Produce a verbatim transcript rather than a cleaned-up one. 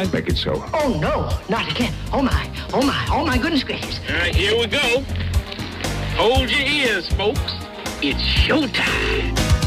alibi? Make it so. Oh, no, not again. Oh, my, oh, my, oh, my goodness gracious. All right, here we go. Hold your ears, folks. It's showtime.